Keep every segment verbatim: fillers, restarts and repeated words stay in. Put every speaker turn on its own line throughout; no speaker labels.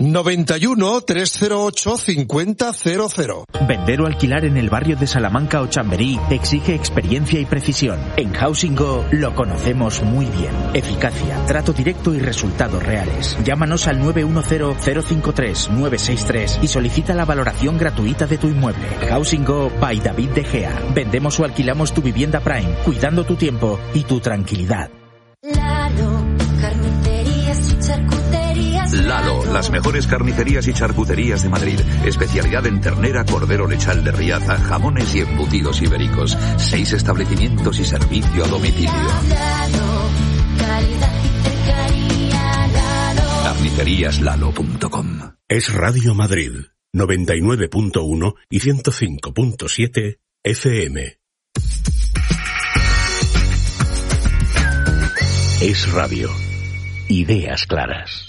noventa y uno, trescientos ocho, cincuenta cero cero.
Vender o alquilar en el barrio de Salamanca o Chamberí exige experiencia y precisión. En Housing Go lo conocemos muy bien. Eficacia, trato directo y resultados reales. Llámanos al nueve uno cero, cero cinco tres, nueve seis tres y solicita la valoración gratuita de tu inmueble. Housing Go by David De Gea. Vendemos o alquilamos tu vivienda Prime, cuidando tu tiempo y tu tranquilidad.
Lalo, carnicerías y charcuterías.
Lalo, las mejores carnicerías y charcuterías de Madrid. Especialidad en ternera, cordero lechal de Riaza, jamones y embutidos ibéricos. Seis establecimientos y servicio a domicilio.
Lalo, calidad y cercanía. Lalo.
carnicerías lalo punto com.
Es Radio Madrid, noventa y nueve punto uno y ciento cinco punto siete F M. Es Radio. Ideas claras.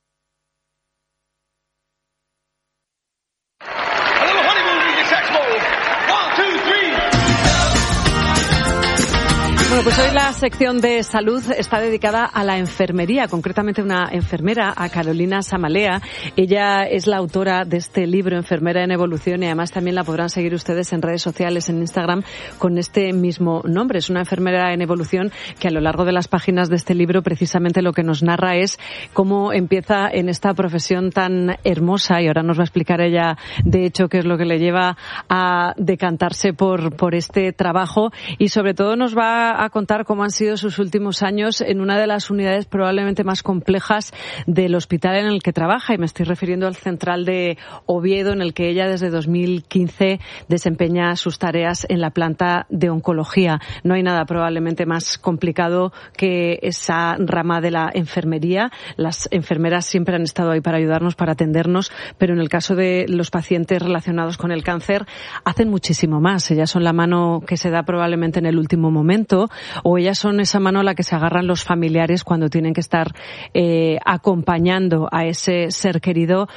Bueno, pues hoy la sección de salud está dedicada a la enfermería, concretamente una enfermera, a Carolina Samalea. Ella es la autora de este libro, Enfermera en Evolución, y además también la podrán seguir ustedes en redes sociales, en Instagram, con este mismo nombre. Es una enfermera en evolución que a lo largo de las páginas de este libro precisamente lo que nos narra es cómo empieza en esta profesión tan hermosa, y ahora nos va a explicar ella, de hecho, qué es lo que le lleva a decantarse por, por este trabajo, y sobre todo nos va a contar cómo han sido sus últimos años en una de las unidades probablemente más complejas del hospital en el que trabaja, y me estoy refiriendo al Central de Oviedo, en el que ella desde dos mil quince desempeña sus tareas en la planta de oncología. No hay nada probablemente más complicado que esa rama de la enfermería. Las enfermeras siempre han estado ahí para ayudarnos, para atendernos, pero en el caso de los pacientes relacionados con el cáncer hacen muchísimo más. Ellas son la mano que se da probablemente en el último momento, o ellas son esa mano a la que se agarran los familiares cuando tienen que estar eh, acompañando a ese ser querido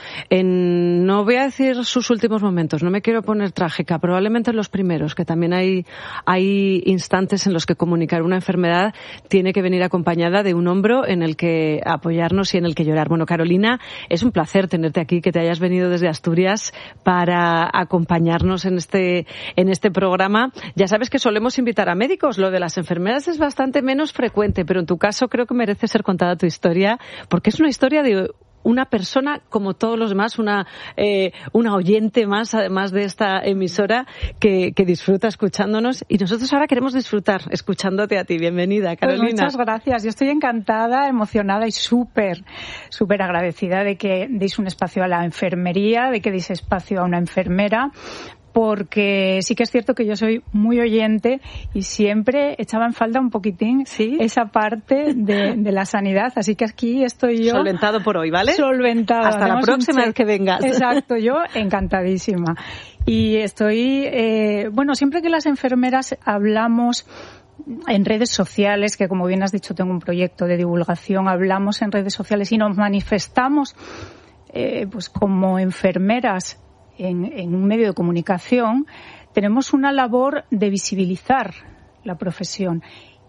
en, no voy a decir sus últimos momentos, no me quiero poner trágica, probablemente en los primeros, que también hay, hay instantes en los que comunicar una enfermedad tiene que venir acompañada de un hombro en el que apoyarnos y en el que llorar. Bueno, Carolina, es un placer tenerte aquí, que te hayas venido desde Asturias para acompañarnos en este, en este programa. Ya sabes que solemos invitar a médicos, lo de las enfermeras es bastante menos frecuente, pero en tu caso creo que merece ser contada tu historia, porque es una historia de una persona como todos los demás, una eh, una oyente más, además de esta emisora, que, que disfruta escuchándonos, y nosotros ahora queremos disfrutar escuchándote a ti. Bienvenida, Carolina.
Pues muchas gracias. Yo estoy encantada, emocionada y súper, súper agradecida de que deis un espacio a la enfermería, de que deis espacio a una enfermera, porque sí que es cierto que yo soy muy oyente y siempre echaba en falta un poquitín ¿Sí? esa parte de, de la sanidad, así que aquí estoy yo.
Solventado por hoy, ¿vale?
Solventado.
Hasta la próxima vez que vengas.
Exacto, yo encantadísima. Y estoy, eh, bueno, siempre que las enfermeras hablamos en redes sociales, que como bien has dicho tengo un proyecto de divulgación, hablamos en redes sociales y nos manifestamos eh, pues como enfermeras En, en un medio de comunicación, tenemos una labor de visibilizar la profesión.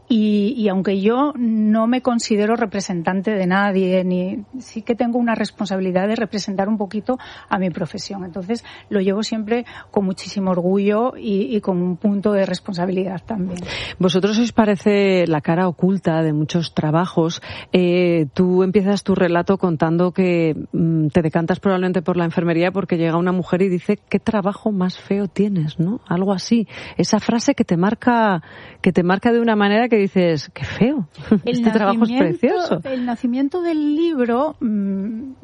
Y, y aunque yo no me considero representante de nadie, ni sí que tengo una responsabilidad de representar un poquito a mi profesión. Entonces lo llevo siempre con muchísimo orgullo y, y con un punto de responsabilidad también.
Vosotros os parece la cara oculta de muchos trabajos. Eh, tú empiezas tu relato contando que mm, te decantas probablemente por la enfermería porque llega una mujer y dice ¿qué trabajo más feo tienes? ¿No? Algo así. Esa frase que te marca, que te marca de una manera que dices, qué feo,
el
este trabajo es precioso.
El nacimiento del libro, mmm,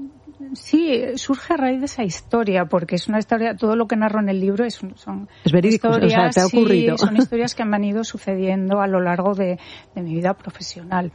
sí, surge a raíz de esa historia, porque es una historia, todo lo que narro en el libro es, son
es verídico,
historias,
o sea, te ha ocurrido.
Sí, son historias que me han ido sucediendo a lo largo de, de mi vida profesional.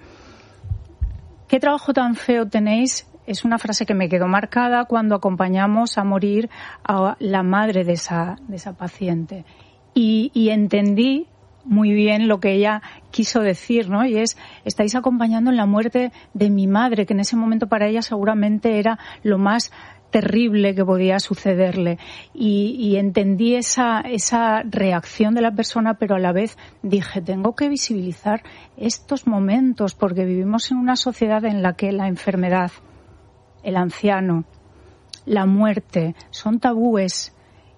¿Qué trabajo tan feo tenéis? Es una frase que me quedó marcada cuando acompañamos a morir a la madre de esa, de esa paciente. Y, y entendí muy bien lo que ella quiso decir, ¿no? Y es, estáis acompañando en la muerte de mi madre, que en ese momento para ella seguramente era lo más terrible que podía sucederle. Y, y entendí esa, esa reacción de la persona, pero a la vez dije, tengo que visibilizar estos momentos, porque vivimos en una sociedad en la que la enfermedad, el anciano, la muerte, son tabúes,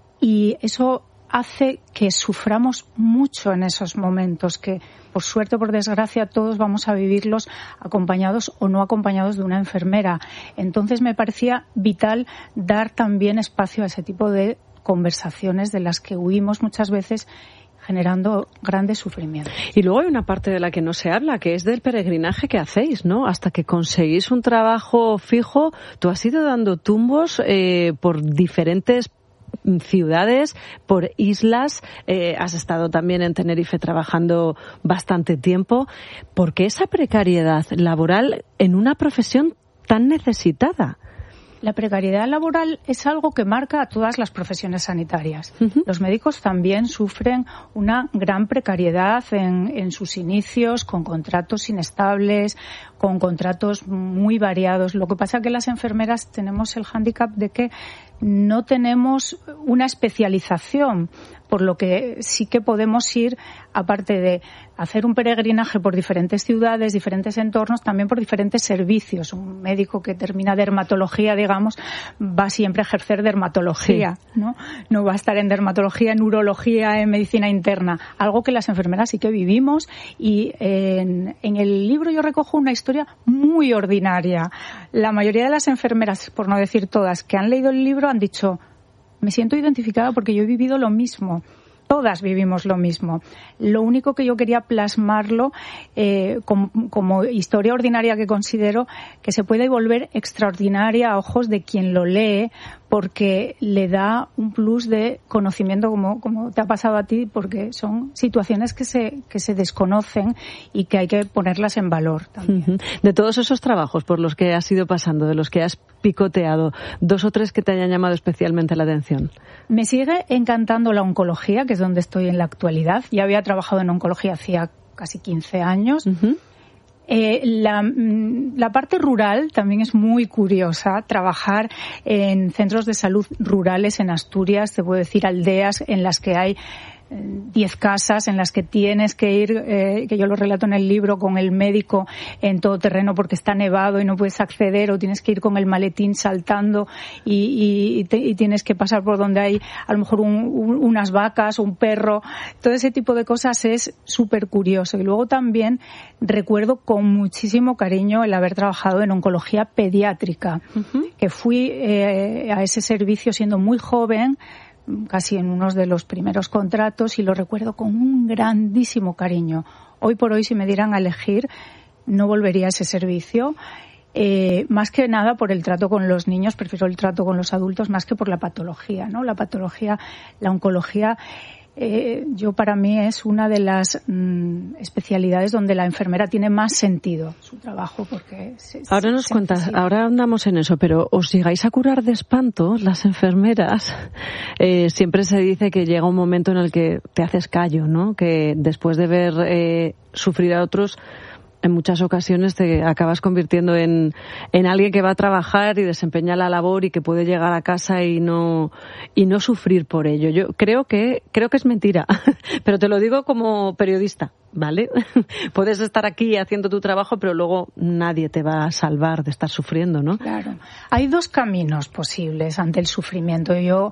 y eso hace que suframos mucho en esos momentos, que por suerte o por desgracia todos vamos a vivirlos acompañados o no acompañados de una enfermera. Entonces me parecía vital dar también espacio a ese tipo de conversaciones de las que huimos muchas veces, generando grandes sufrimientos.
Y luego hay una parte de la que no se habla, que es del peregrinaje que hacéis, ¿no? Hasta que conseguís un trabajo fijo, tú has ido dando tumbos eh, por diferentes ciudades, por islas, eh, has estado también en Tenerife trabajando bastante tiempo. ¿Por qué esa precariedad laboral en una profesión tan necesitada?
La precariedad laboral es algo que marca a todas las profesiones sanitarias. Uh-huh. Los médicos también sufren una gran precariedad en, en sus inicios, con contratos inestables, con contratos muy variados. Lo que pasa es que las enfermeras tenemos el hándicap de que no tenemos una especialización, por lo que sí que podemos ir, aparte de hacer un peregrinaje por diferentes ciudades, diferentes entornos, también por diferentes servicios. Un médico que termina dermatología, digamos, va siempre a ejercer dermatología, sí. ¿no? No va a estar en dermatología, en urología, en medicina interna, algo que las enfermeras sí que vivimos. Y en, en el libro yo recojo una historia muy ordinaria. La mayoría de las enfermeras, por no decir todas, que han leído el libro han dicho: me siento identificada porque yo he vivido lo mismo. Todas vivimos lo mismo. Lo único que yo quería plasmarlo eh, como, como historia ordinaria, que considero que se puede volver extraordinaria a ojos de quien lo lee, porque le da un plus de conocimiento, como, como te ha pasado a ti, porque son situaciones que se, que se desconocen y que hay que ponerlas en valor también.
Uh-huh. De todos esos trabajos por los que has ido pasando, de los que has picoteado, dos o tres que te hayan llamado especialmente la atención.
Me sigue encantando la oncología, que es donde estoy en la actualidad. Ya había trabajado en oncología hacía casi quince años. Uh-huh. Eh, la, la parte rural también es muy curiosa. Trabajar en centros de salud rurales en Asturias, te puedo decir aldeas en las que hay diez casas, en las que tienes que ir, eh, que yo lo relato en el libro, con el médico en todo terreno porque está nevado y no puedes acceder, o tienes que ir con el maletín saltando y, y, te, y tienes que pasar por donde hay a lo mejor un, un, unas vacas, un perro. Todo ese tipo de cosas es súper curioso. Y luego también recuerdo con muchísimo cariño el haber trabajado en oncología pediátrica, uh-huh. que fui eh, a ese servicio siendo muy joven, casi en unos de los primeros contratos, y lo recuerdo con un grandísimo cariño. Hoy por hoy, si me dieran a elegir, no volvería a ese servicio. Eh, más que nada por el trato con los niños, prefiero el trato con los adultos más que por la patología, ¿no? La patología, la oncología, eh, yo para mí es una de las mm, especialidades donde la enfermera tiene más sentido su trabajo, porque se,
ahora nos cuentas, ahora andamos en eso, pero ¿os llegáis a curar de espanto las enfermeras? Eh, siempre se dice que llega un momento en el que te haces callo, ¿no? Que después de ver eh, sufrir a otros, en muchas ocasiones te acabas convirtiendo en, en alguien que va a trabajar y desempeña la labor y que puede llegar a casa y no y no sufrir por ello. Yo creo que creo que es mentira, pero te lo digo como periodista, ¿vale? Puedes estar aquí haciendo tu trabajo, pero luego nadie te va a salvar de estar sufriendo, ¿no?
Claro. Hay dos caminos posibles ante el sufrimiento. Yo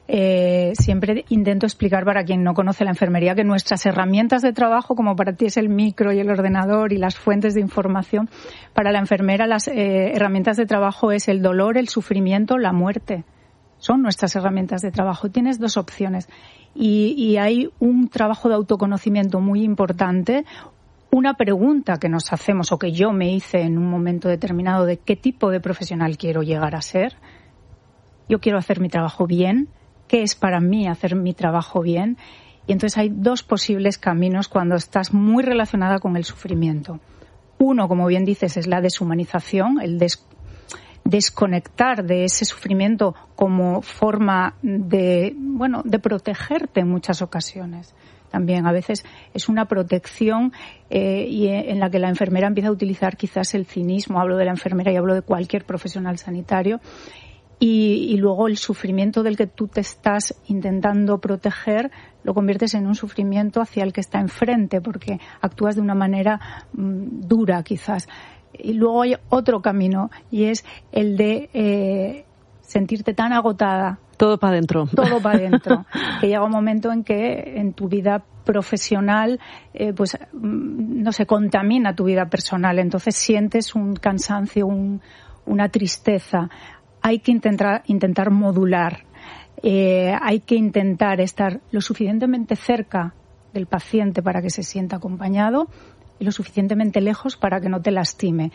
eh, siempre intento explicar, para quien no conoce la enfermería, que nuestras herramientas de trabajo, como para ti es el micro y el ordenador y las fuentes de información, para la enfermera las eh, herramientas de trabajo es el dolor, el sufrimiento, la muerte. Son nuestras herramientas de trabajo. Tienes dos opciones. Y, y hay un trabajo de autoconocimiento muy importante. Una pregunta que nos hacemos, o que yo me hice en un momento determinado, de qué tipo de profesional quiero llegar a ser. Yo quiero hacer mi trabajo bien. ¿Qué es para mí hacer mi trabajo bien? Y entonces hay dos posibles caminos cuando estás muy relacionada con el sufrimiento. Uno, como bien dices, es la deshumanización, el des- desconectar de ese sufrimiento como forma de, bueno, de protegerte en muchas ocasiones. También a veces es una protección eh, y en la que la enfermera empieza a utilizar quizás el cinismo. Hablo de la enfermera y hablo de cualquier profesional sanitario. Y, y luego el sufrimiento del que tú te estás intentando proteger lo conviertes en un sufrimiento hacia el que está enfrente, porque actúas de una manera mmm, dura quizás. Y luego hay otro camino, y es el de eh, sentirte tan agotada.
Todo para adentro.
Todo para adentro. Que llega un momento en que en tu vida profesional, eh, pues, no se contamina tu vida personal. Entonces sientes un cansancio, un, una tristeza. Hay que intentar, intentar modular. Eh, hay que intentar estar lo suficientemente cerca del paciente para que se sienta acompañado y lo suficientemente lejos para que no te lastime.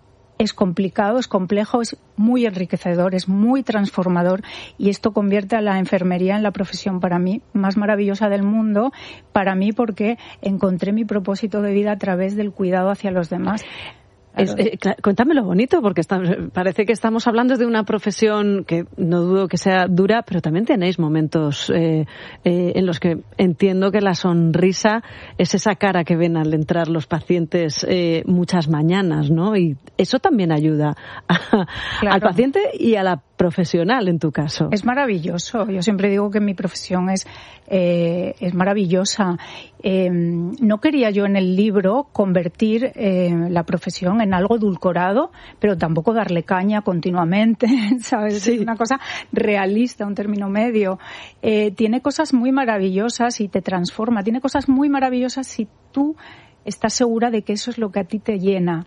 Es complicado, es complejo, es muy enriquecedor, es muy transformador y esto convierte a la enfermería en la profesión para mí más maravillosa del mundo, para mí porque encontré mi propósito de vida a través del cuidado hacia los demás.
Es, eh, cuéntame lo bonito, porque está, parece que estamos hablando de una profesión que no dudo que sea dura, pero también tenéis momentos eh, eh, en los que entiendo que la sonrisa es esa cara que ven al entrar los pacientes eh, muchas mañanas, ¿no? Y eso también ayuda a,
claro.
al paciente y a la profesional, en tu caso.
Es maravilloso. Yo siempre digo que mi profesión es, eh, es maravillosa. Eh, no quería yo en el libro convertir eh, la profesión en algo edulcorado, pero tampoco darle caña continuamente, ¿sabes? Sí. Es una cosa realista, un término medio. Eh, tiene cosas muy maravillosas y te transforma. Tiene cosas muy maravillosas si tú estás segura de que eso es lo que a ti te llena.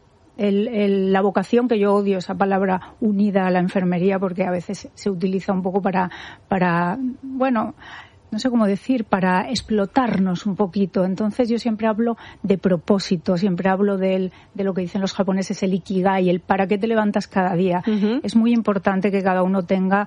El, el, la vocación, que yo odio esa palabra unida a la enfermería porque a veces se utiliza un poco para, para bueno, no sé cómo decir, para explotarnos un poquito. Entonces yo siempre hablo de propósito, siempre hablo del, de lo que dicen los japoneses, el ikigai, el para qué te levantas cada día. Uh-huh. Es muy importante que cada uno tenga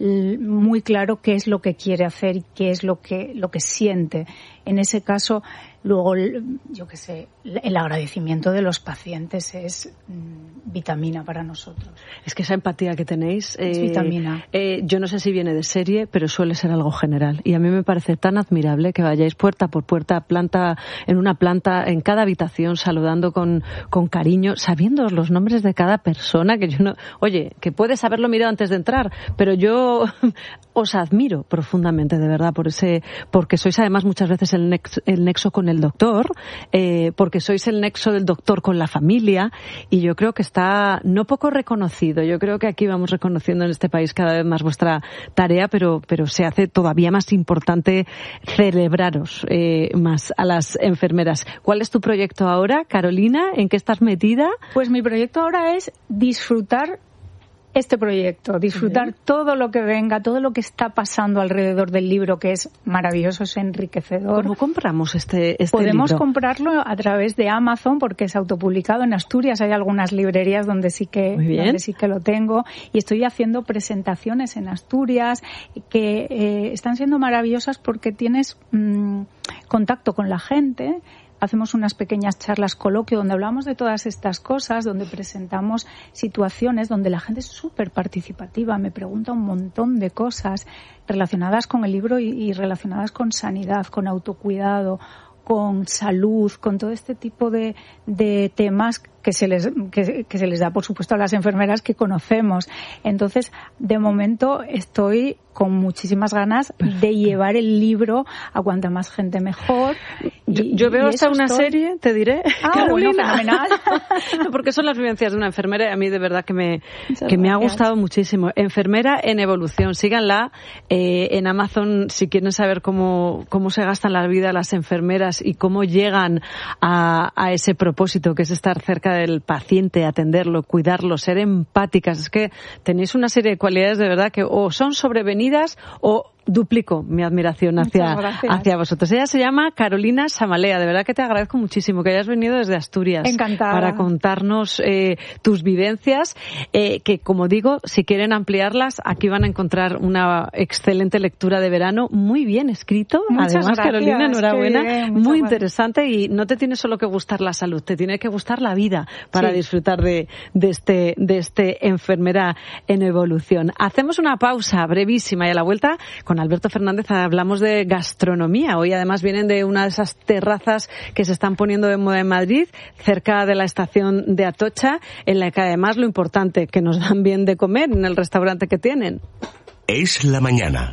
muy claro qué es lo que quiere hacer y qué es lo que, lo que siente. En ese caso, luego, yo qué sé, el agradecimiento de los pacientes es mmm, vitamina para nosotros.
Es que esa empatía que tenéis...
Es eh, vitamina.
Eh, yo no sé si viene de serie, pero suele ser algo general. Y a mí me parece tan admirable que vayáis puerta por puerta, planta en una planta, en cada habitación, saludando con, con cariño, sabiendo los nombres de cada persona, que yo no... Oye, que puedes haberlo mirado antes de entrar, pero yo os admiro profundamente, de verdad, por ese, porque sois además muchas veces el nexo, el nexo con el doctor, eh, porque sois el nexo del doctor con la familia, y yo creo que está no poco reconocido. Yo creo que aquí vamos reconociendo en este país cada vez más vuestra tarea, pero, pero se hace todavía más importante celebraros eh, más a las enfermeras. ¿Cuál es tu proyecto ahora, Carolina? ¿En qué estás metida?
Pues mi proyecto ahora es disfrutar este proyecto, disfrutar uh-huh. todo lo que venga, todo lo que está pasando alrededor del libro, que es maravilloso, es enriquecedor.
¿Cómo compramos este, este
Podemos
libro?
comprarlo a través de Amazon porque es autopublicado. En Asturias hay algunas librerías donde sí que, donde sí que lo tengo, y estoy haciendo presentaciones en Asturias que eh, están siendo maravillosas porque tienes mmm, contacto con la gente. Hacemos unas pequeñas charlas coloquio donde hablamos de todas estas cosas, donde presentamos situaciones donde la gente es súper participativa, me pregunta un montón de cosas relacionadas con el libro y, y relacionadas con sanidad, con autocuidado, con salud, con todo este tipo de, de temas que se les que, que se les da, por supuesto, a las enfermeras que conocemos. Entonces, de momento estoy con muchísimas ganas de llevar el libro a cuanta más gente mejor.
Y, yo, yo veo hasta una estoy... serie, te diré.
Ah, Carolina. Bueno, fenomenal.
Porque son las vivencias de una enfermera y a mí de verdad que me, que me ha gustado muchísimo. Enfermera en evolución. Síganla eh, en Amazon si quieren saber cómo, cómo se gastan la vida las enfermeras y cómo llegan a, a ese propósito que es estar cerca del paciente, atenderlo, cuidarlo, ser empáticas. Es que tenéis una serie de cualidades de verdad que o son sobrevenidas o duplico mi admiración hacia, hacia vosotros. Ella se llama Carolina Samalea. De verdad que te agradezco muchísimo que hayas venido desde Asturias.
Encantada.
Para contarnos eh, tus vivencias, eh, que como digo, si quieren ampliarlas, aquí van a encontrar una excelente lectura de verano, muy bien escrito.
Muchas
Además,
gracias.
Carolina, enhorabuena.
Bien,
muy
gracias.
Interesante, y no te tiene solo que gustar la salud, te tiene que gustar la vida para sí. disfrutar de, de este, de este enfermera en evolución. Hacemos una pausa brevísima y a la vuelta con Alberto Fernández hablamos de gastronomía. Hoy además vienen de una de esas terrazas que se están poniendo de moda en Madrid, cerca de la estación de Atocha, en la que además lo importante, que nos dan bien de comer en el restaurante que tienen.
Es la mañana.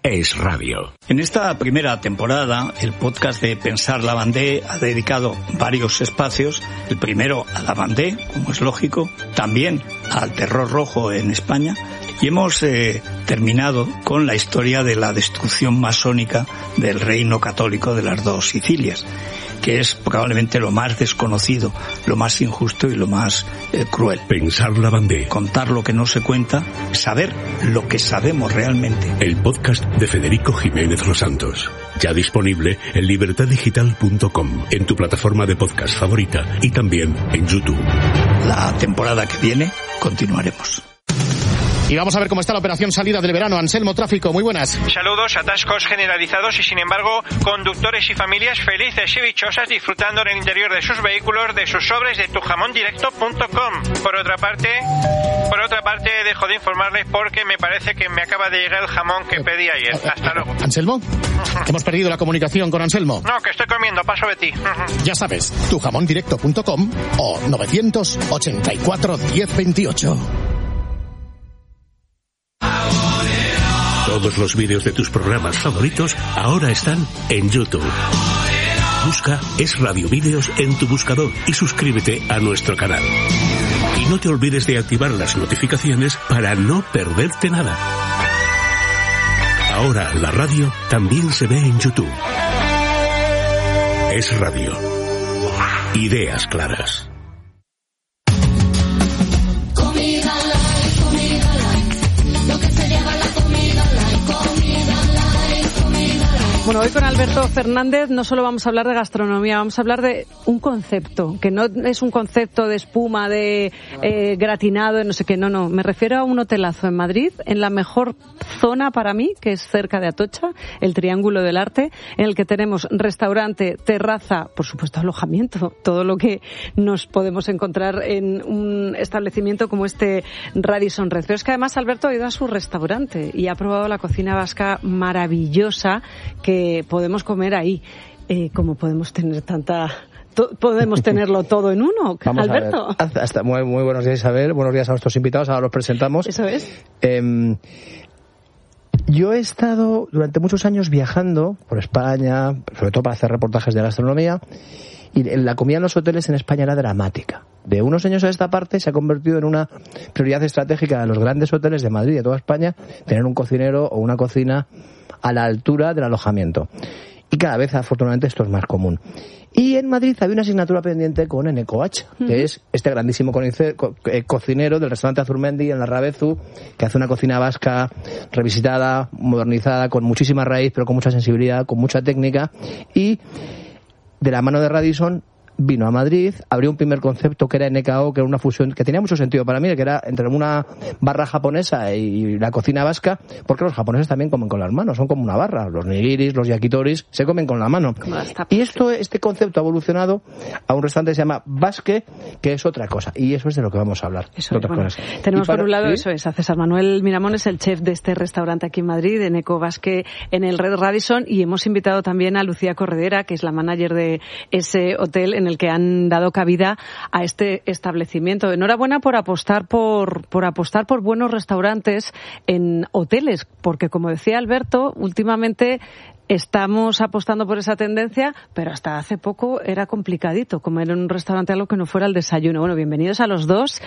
Es Radio.
En esta primera temporada, el podcast de Pensar la Bandé ha dedicado varios espacios. El primero a la Bandé, como es lógico, también al terror rojo en España. Y hemos eh, terminado con la historia de la destrucción masónica del reino católico de las dos Sicilias, que es probablemente lo más desconocido, lo más injusto y lo más eh, cruel.
Pensar la Bandé.
Contar lo que no se cuenta, saber lo que sabemos realmente.
El podcast de Federico Jiménez Los Santos. Ya disponible en libertad digital punto com, en tu plataforma de podcast favorita y también en YouTube.
La temporada que viene continuaremos.
Y vamos a ver cómo está la operación salida del verano. Anselmo, tráfico, muy buenas.
Saludos, atascos generalizados y sin embargo conductores y familias felices y dichosas disfrutando en el interior de sus vehículos de sus sobres de tu jamón directo punto com. Por otra parte, por otra parte dejo de informarles porque me parece que me acaba de llegar el jamón que pedí ayer. Hasta luego.
¿Anselmo? Hemos perdido la comunicación con Anselmo.
No, que estoy comiendo, paso de ti.
Ya sabes, tu jamón directo punto com o novecientos ochenta y cuatro diez veintiocho.
Todos los vídeos de tus programas favoritos ahora están en YouTube. Busca Es Radio Vídeos en tu buscador y suscríbete a nuestro canal. Y no te olvides de activar las notificaciones para no perderte nada. Ahora la radio también se ve en YouTube. Es Radio. Ideas claras.
Comida light, comida light, lo que se lleva la comida light, comida light, comida light.
Bueno, hoy con Alberto Fernández no solo vamos a hablar de gastronomía, vamos a hablar de un concepto, que no es un concepto de espuma, de eh, gratinado, de no sé qué, no, no. Me refiero a un hotelazo en Madrid, en la mejor zona para mí, que es cerca de Atocha, el Triángulo del Arte, en el que tenemos restaurante, terraza, por supuesto alojamiento, todo lo que nos podemos encontrar en un establecimiento como este Radisson Red. Pero es que además Alberto ha ido a su restaurante y ha probado la cocina vasca maravillosa que podemos comer ahí. Eh, como podemos tener tanta... To- podemos tenerlo todo en uno,
Vamos
Alberto.
A ver. Hasta, muy, muy buenos días, Isabel. Buenos días a nuestros invitados. Ahora los presentamos.
Eso es.
Eh, yo he estado durante muchos años viajando por España, sobre todo para hacer reportajes de gastronomía, y la comida en los hoteles en España era dramática. De unos años a esta parte se ha convertido en una prioridad estratégica de los grandes hoteles de Madrid y de toda España tener un cocinero o una cocina a la altura del alojamiento. Y cada vez, afortunadamente, esto es más común. Y en Madrid había una asignatura pendiente con Eneko H, uh-huh. que es este grandísimo conice, co, eh, cocinero del restaurante Azurmendi en la Rabezu, que hace una cocina vasca revisitada, modernizada, con muchísima raíz, pero con mucha sensibilidad, con mucha técnica. Y de la mano de Radisson vino a Madrid, abrió un primer concepto que era N K O, que era una fusión que tenía mucho sentido para mí, que era entre una barra japonesa y la cocina vasca, porque los japoneses también comen con las manos, son como una barra, los nigiris, los yakitoris, se comen con la mano. Y esto, este concepto ha evolucionado a un restaurante que se llama Basque, que es otra cosa, y eso es de lo que vamos a hablar.
Eso es, bueno, tenemos para, por un lado, ¿sí? Eso es, a César Manuel Miramón, es el chef de este restaurante aquí en Madrid, de Eneko Basque, en el Red Radisson, y hemos invitado también a Lucía Corredera, que es la manager de ese hotel en el que han dado cabida a este establecimiento. Enhorabuena por apostar por, por apostar por buenos restaurantes en hoteles, porque como decía Alberto, últimamente estamos apostando por esa tendencia, pero hasta hace poco era complicadito comer en un restaurante algo que no fuera el desayuno. Bueno, bienvenidos a los dos.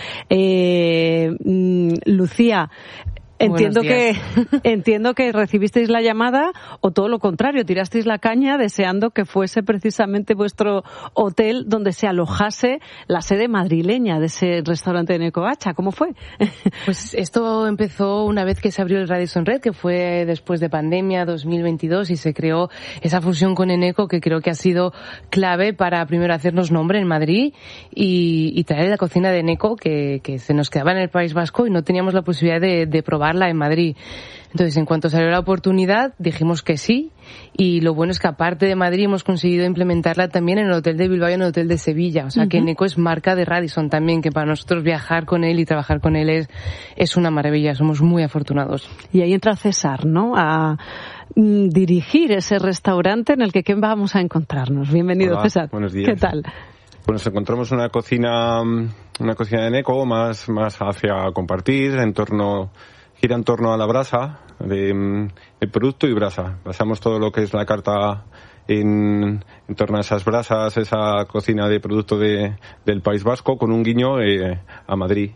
Eh, Lucía, Entiendo que entiendo que recibisteis la llamada o todo lo contrario, tirasteis la caña deseando que fuese precisamente vuestro hotel donde se alojase la sede madrileña de ese restaurante de Eneko H. ¿Cómo fue?
Pues esto empezó una vez que se abrió el Radisson Red, que fue después de pandemia dos mil veintidós, y se creó esa fusión con Eneko, que creo que ha sido clave para primero hacernos nombre en Madrid y, y traer la cocina de Eneko que, que se nos quedaba en el País Vasco y no teníamos la posibilidad de, de probar en Madrid. Entonces, en cuanto salió la oportunidad, dijimos que sí, y lo bueno es que aparte de Madrid hemos conseguido implementarla también en el Hotel de Bilbao y en el Hotel de Sevilla. O sea, uh-huh. que Eneko es marca de Radisson también, que para nosotros viajar con él y trabajar con él es, es una maravilla. Somos muy afortunados.
Y ahí entra César, ¿no?, a mm, dirigir ese restaurante en el que ¿qué vamos a encontrarnos? Bienvenido. Hola, César.
Buenos días.
¿Qué tal?
Pues nos encontramos una cocina, una cocina de Eneko más, más hacia compartir, en torno... gira en torno a la brasa, de, de producto y brasa. Basamos todo lo que es la carta en, en torno a esas brasas, esa cocina de producto de, del País Vasco, con un guiño eh, a Madrid.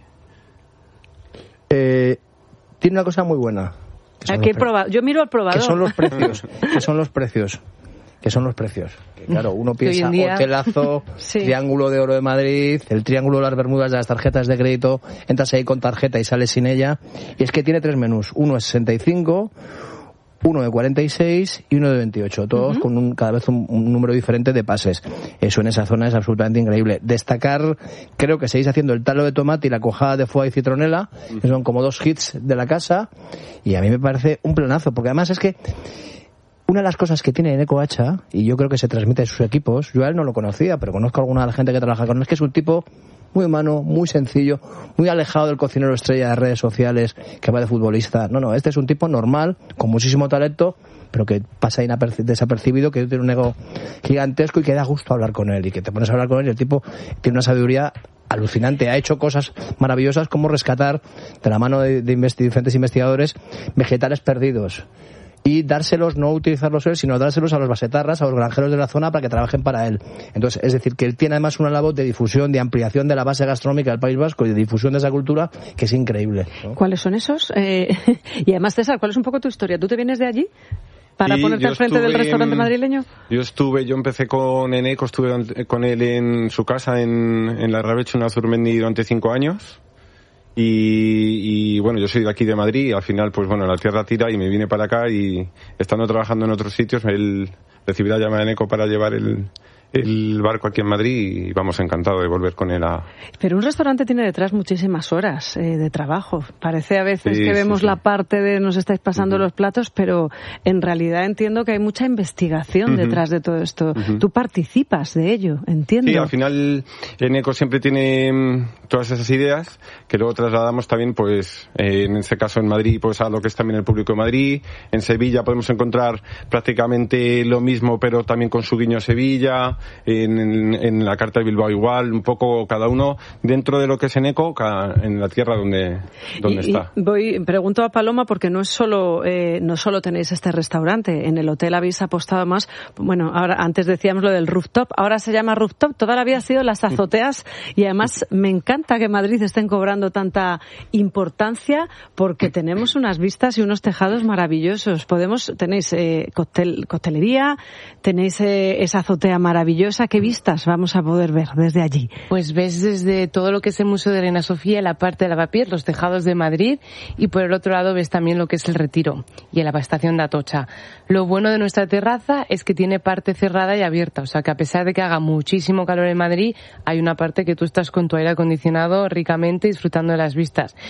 Eh, tiene una cosa muy buena.
Aquí proba- Yo miro al probador.
Que son los precios. que son los precios. Que son los precios. Que, claro, uno piensa
día...
hotelazo, sí. Triángulo de Oro de Madrid, el Triángulo de las Bermudas de las tarjetas de crédito, entras ahí con tarjeta y sales sin ella. Y es que tiene tres menús. Uno es sesenta y cinco, uno de cuarenta y seis y uno de veintiocho. Todos uh-huh. con un, cada vez un, un número diferente de pases. Eso en esa zona es absolutamente increíble. Destacar, creo que seguís haciendo el talo de tomate y la cuajada de foie y citronela, uh-huh. que son como dos hits de la casa. Y a mí me parece un planazo, porque además es que una de las cosas que tiene Eneko Hacha, y yo creo que se transmite en sus equipos, yo a él no lo conocía, pero conozco a alguna de la gente que trabaja con él, es que es un tipo muy humano, muy sencillo, muy alejado del cocinero estrella de redes sociales que va de futbolista. No, no, este es un tipo normal, con muchísimo talento, pero que pasa inaperci- desapercibido, que tiene un ego gigantesco y que da gusto hablar con él, y que te pones a hablar con él y el tipo tiene una sabiduría alucinante. Ha hecho cosas maravillosas como rescatar de la mano de, de investi- diferentes investigadores vegetales perdidos y dárselos, no utilizarlos él, sino dárselos a los basetarras, a los granjeros de la zona para que trabajen para él. Entonces, es decir, que él tiene además una labor de difusión, de ampliación de la base gastronómica del País Vasco y de difusión de esa cultura que es increíble, ¿no?
¿Cuáles son esos? Eh, y además, César, ¿cuál es un poco tu historia? ¿Tú te vienes de allí para
sí,
ponerte al frente del restaurante madrileño?
Yo estuve, yo empecé con Eneko, estuve con él en su casa en, en la Rabecha, en Azurmendi, durante cinco años. Y, y bueno, yo soy de aquí de Madrid y al final, pues bueno, la tierra tira y me vine para acá y estando trabajando en otros sitios, él recibí la llamada de Eneko para llevar el, el barco aquí en Madrid y vamos, encantado de volver con él a...
Pero un restaurante tiene detrás muchísimas horas eh, de trabajo. Parece a veces
sí,
que vemos
sí, sí.
la parte de nos estáis pasando uh-huh. los platos, pero en realidad entiendo que hay mucha investigación uh-huh. detrás de todo esto. Uh-huh. Tú participas de ello, entiendo.
Sí, al final Eneko siempre tiene todas esas ideas que luego trasladamos también, pues, eh, en este caso en Madrid, pues a lo que es también el público de Madrid. En Sevilla podemos encontrar prácticamente lo mismo, pero también con su guiño a Sevilla. En, en, en la carta de Bilbao igual, un poco cada uno dentro de lo que es Eneko, en la tierra donde, donde
y,
está.
Y voy, pregunto a Paloma porque no es solo, eh, no solo tenéis este restaurante, en el hotel habéis apostado más, bueno, ahora antes decíamos lo del rooftop, ahora se llama rooftop, toda la vida ha sido las azoteas y además me encanta que en Madrid estén cobrando tanta importancia porque tenemos unas vistas y unos tejados maravillosos. Podemos, tenéis eh, coctel, coctelería, tenéis eh, esa azotea maravillosa. ¿Qué vistas vamos a poder ver desde allí?
Pues ves desde todo lo que es el Museo de Reina Sofía, la parte de Lavapiés, los tejados de Madrid, y por el otro lado ves también lo que es el Retiro y la estación de Atocha. Lo bueno de nuestra terraza es que tiene parte cerrada y abierta, o sea que a pesar de que haga muchísimo calor en Madrid, hay una parte que tú estás con tu aire acondicionado ricamente disfrutando de las vistas.